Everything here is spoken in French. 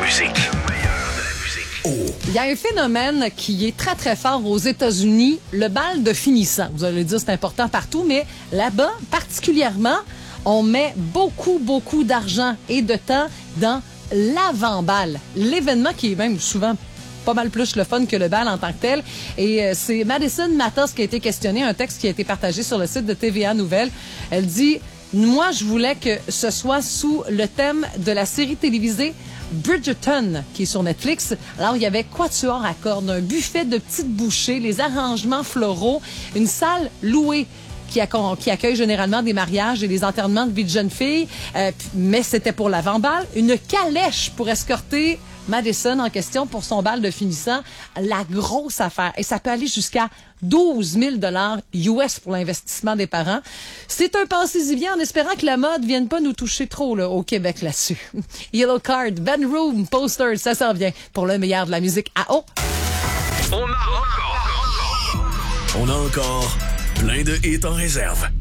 musique. Il y a un phénomène qui est très, très fort aux États-Unis, le bal de finissant. Vous allez dire, c'est important partout, mais là-bas, particulièrement, on met beaucoup, beaucoup d'argent et de temps dans l'avant-bal. L'événement qui est même souvent pas mal plus le fun que le bal en tant que tel. Et c'est Madison Matos qui a été questionnée, un texte qui a été partagé sur le site de TVA Nouvelles. Elle dit... Moi, je voulais que ce soit sous le thème de la série télévisée Bridgerton, qui est sur Netflix. Alors, il y avait quatuor à cordes, un buffet de petites bouchées, les arrangements floraux, une salle louée qui accueille généralement des mariages et des enterrements de vie de jeunes filles, mais c'était pour l'avant-bal, une calèche pour escorter Madison en question pour son bal de finissant, la grosse affaire. Et ça peut aller jusqu'à 12 000 $ US pour l'investissement des parents. C'est un pensez-y-bien en espérant que la mode vienne pas nous toucher trop là, au Québec là-dessus. Yellow Card, Ben Room, Posters, ça s'en vient pour le meilleur de la musique à eau. On a encore plein de hits en réserve.